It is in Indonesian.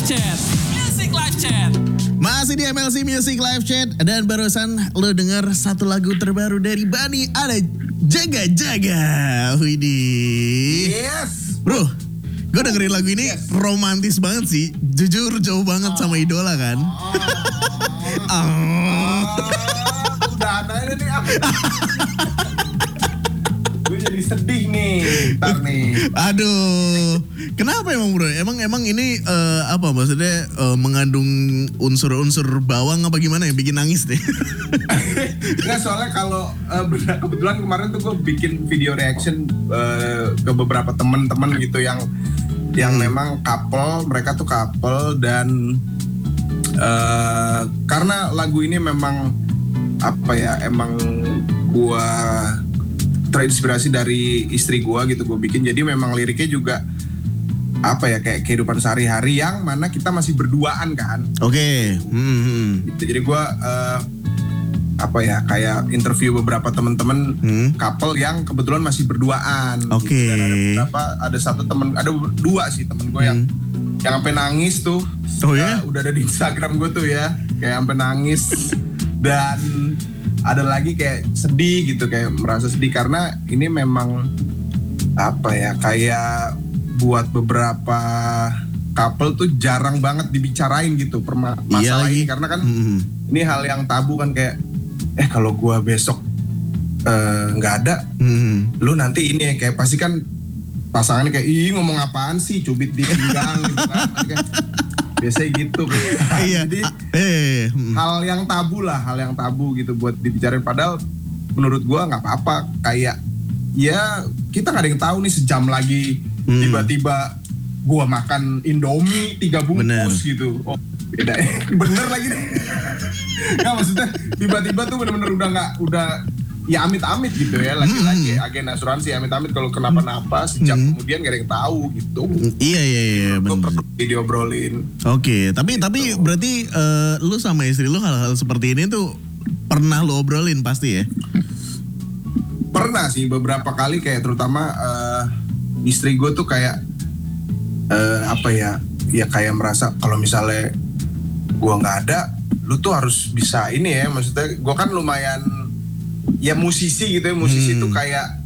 Chat. Music Live Chat. Masih di MLC Music Live Chat. Dan barusan lo denger satu lagu terbaru dari Bani. Ada Jaga Jaga. Widih. Yes. Bro, gue dengerin lagu ini romantis banget sih. Jujur jauh banget sama idola kan. Udah ada ini apa? Gue jadi sedih nih, ntar nih. Aduh, kenapa emang bro? Emang ini apa maksudnya mengandung unsur-unsur bawang apa gimana yang bikin nangis deh? Nggak, soalnya kalau kebetulan kemarin tuh gue bikin video reaction ke beberapa teman-teman gitu yang memang couple, mereka tuh couple dan karena lagu ini memang apa ya, emang gue terinspirasi dari istri gue gitu, gue bikin. Jadi memang liriknya juga apa ya, kayak kehidupan sehari-hari yang mana kita masih berduaan kan. Oke. Gitu. Jadi gue apa ya, kayak interview beberapa teman-teman couple yang kebetulan masih berduaan. Oke. Gitu. Dan ada satu temen, ada dua sih temen gue yang sampai nangis tuh. Oh ya? Udah ada di Instagram gue tuh ya, kayak sampai nangis. Dan ada lagi kayak sedih gitu, kayak merasa sedih karena ini memang apa ya, kayak buat beberapa couple tuh jarang banget dibicarain gitu masalah ini, karena kan ini hal yang tabu kan, kayak kalau gua besok nggak ada, lu nanti ini ya, kayak pasti kan pasangannya kayak ngomong apaan sih, cubit di pinggang gitu kan. Kayak, biasanya gitu. Iya. Jadi hal yang tabu gitu buat dibicarain. Padahal menurut gua nggak apa-apa. Kayak ya kita nggak ada yang tahu nih, sejam lagi tiba-tiba gua makan Indomie 3 bungkus. Bener. Gitu. Oh beda bener lagi deh. Nggak, maksudnya tiba-tiba tuh bener-bener udah ya amit-amit gitu ya, lagi-lagi agen asuransi amit-amit kalau kenapa-napa sejam kemudian gak ada yang tahu gitu. Iya bener. Perlu diobrolin. Oke, tapi berarti lu sama istri lu hal-hal seperti ini tuh pernah lu obrolin pasti ya? Pernah sih beberapa kali, kayak terutama istri gue tuh kayak apa ya kayak merasa kalau misalnya gue nggak ada, lu tuh harus bisa ini ya, maksudnya gue kan lumayan ya musisi gitu ya, musisi tuh kayak